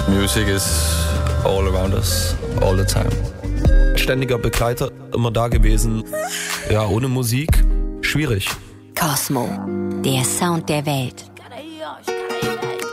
Music is all around us, all the time. Ständiger Begleiter, immer da gewesen. Ja, ohne Musik, schwierig. Cosmo, der Sound der Welt.